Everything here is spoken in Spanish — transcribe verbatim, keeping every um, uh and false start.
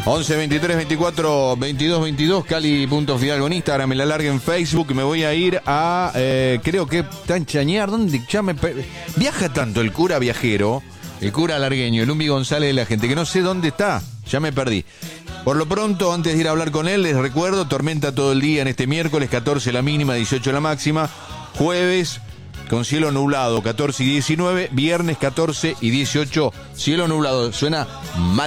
once, veintitrés, veinticuatro, veintidós, veintidós, Cali punto Fidalgo en Instagram, me la larga en Facebook. Me voy a ir a, eh, creo que está en Chañar, ¿dónde? Ya me pe... Viaja tanto el cura viajero, el cura largueño, el Lumbi González de la gente, que no sé dónde está, ya me perdí. Por lo pronto, antes de ir a hablar con él, les recuerdo, tormenta todo el día en este miércoles, catorce la mínima, dieciocho la máxima. Jueves, con cielo nublado, catorce y diecinueve. Viernes, catorce y dieciocho, cielo nublado. Suena mal.